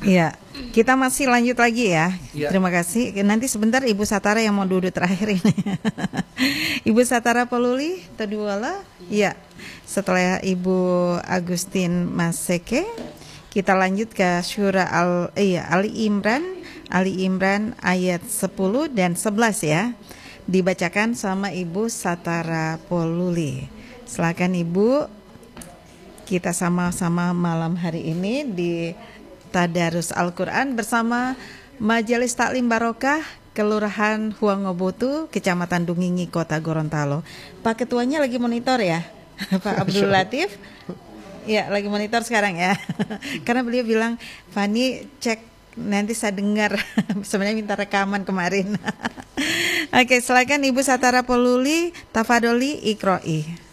Iya, kita masih lanjut lagi ya. Ya. Terima kasih. Nanti sebentar Ibu Satara yang mau duduk terakhir ini. Ibu Satara Poluli, Teduala. Iya. Setelah Ibu Agustin Maseke, kita lanjut ke surah Ali Imran ayat 10 dan 11 ya. Dibacakan sama Ibu Satara Poluli. Silakan Ibu. Kita sama-sama malam hari ini di Tadarus Al-Quran bersama Majelis Taklim Barokah Kelurahan Huangobotu, Kecamatan Dungingi, Kota Gorontalo. Pak Ketuanya lagi monitor ya, Pak Abdul Latif? Ya, lagi monitor sekarang ya. Karena beliau bilang, Fani cek nanti saya dengar. Sebenarnya minta rekaman kemarin. Oke, silakan Ibu Satara Poluli, Tafadoli Ikroi.